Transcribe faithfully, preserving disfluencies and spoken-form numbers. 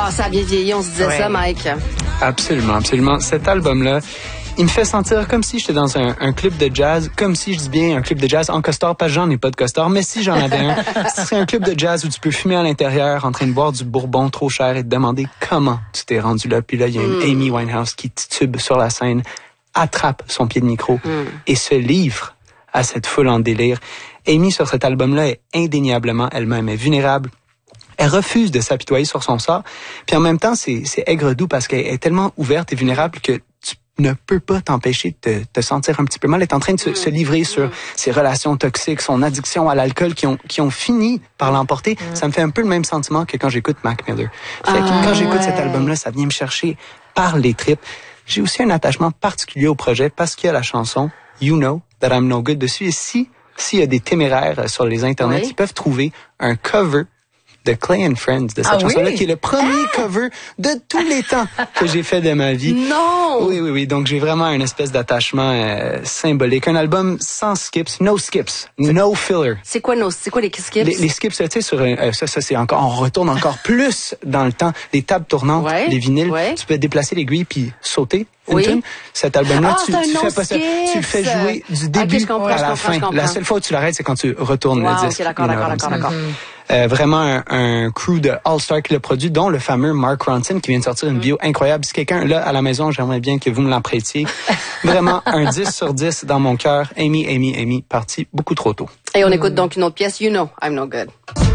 Ah, ça a bien vieilli, on se disait ouais. ça, Mike. Absolument, absolument. Cet album-là, il me fait sentir comme si j'étais dans un, un club de jazz, comme si je dis bien un club de jazz en costard, parce que j'en ai pas de costard, mais si j'en avais un, ce serait un club de jazz où tu peux fumer à l'intérieur en train de boire du bourbon trop cher et te demander comment tu t'es rendu là. Puis là, il y a une mm. Amy Winehouse qui titube sur la scène, attrape son pied de micro mm. et se livre à cette foule en délire. Amy, sur cet album-là, est indéniablement elle-même, est vulnérable. Elle refuse de s'apitoyer sur son sort. Puis en même temps, c'est, c'est aigre-doux parce qu'elle est tellement ouverte et vulnérable que tu ne peux pas t'empêcher de te, te sentir un petit peu mal. Elle est en train de se, mmh. se livrer sur mmh. ses relations toxiques, son addiction à l'alcool qui ont, qui ont fini par l'emporter. Mmh. Ça me fait un peu le même sentiment que quand j'écoute Mac Miller. Fait que ah, quand j'écoute ouais. cet album-là, ça vient me chercher par les tripes. J'ai aussi un attachement particulier au projet parce qu'il y a la chanson You Know That I'm No Good dessus. Et si, s'il y a des téméraires sur les internets, oui. ils peuvent trouver un cover de Clay and Friends, de cette ah chanson-là, oui? qui est le premier ah! cover de tous les temps que j'ai fait de ma vie. Non! Oui, oui, oui. Donc, j'ai vraiment une espèce d'attachement euh, symbolique. Un album sans skips, no skips, no filler. C'est quoi, no, c'est quoi les skips? Les, les skips, tu sais, sur euh, ça, ça, c'est encore, on retourne encore plus dans le temps. Les tables tournantes, ouais, les vinyles, ouais. tu peux déplacer l'aiguille puis sauter. Oui. Tune. Cet album-là, ah, tu, tu fais pas ça. Tu le fais jouer du début okay, comprends, à la fin. La seule fois où tu l'arrêtes, c'est quand tu retournes wow, le disque. Ok, d'accord, d'accord, d'accord, d'accord. Mm-hmm. Euh, vraiment un, un crew de All-Star qui l'a produit, dont le fameux Mark Ronson qui vient de sortir une mm. vidéo incroyable. Si quelqu'un là à la maison, j'aimerais bien que vous me l'emprêtiez. Vraiment un dix sur dix dans mon cœur. Amy, Amy, Amy, parti beaucoup trop tôt. Et on écoute donc une autre pièce, You Know I'm No Good.